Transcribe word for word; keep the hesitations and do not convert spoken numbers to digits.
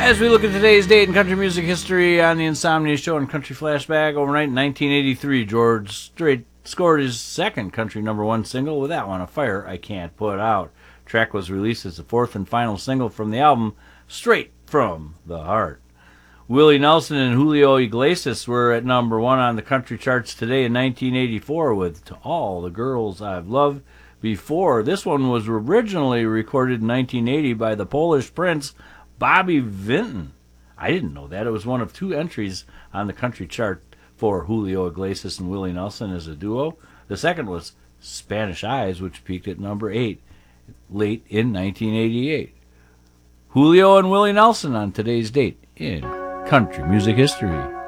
As we look at today's date in country music history on the Insomnia Show and Country Flashback, overnight in nineteen eighty-three, George Strait scored his second country number one single with that one, A Fire I Can't Put Out. The track was released as the fourth and final single from the album, Straight from the Heart. Willie Nelson and Julio Iglesias were at number one on the country charts today in nineteen eighty-four with To All the Girls I've Loved Before. This one was originally recorded in nineteen eighty by the Polish Prince, Bobby Vinton. I didn't know that. It was one of two entries on the country chart for Julio Iglesias and Willie Nelson as a duo. The second was Spanish Eyes, which peaked at number eight late in nineteen eighty-eight. Julio and Willie Nelson on today's date in country music history.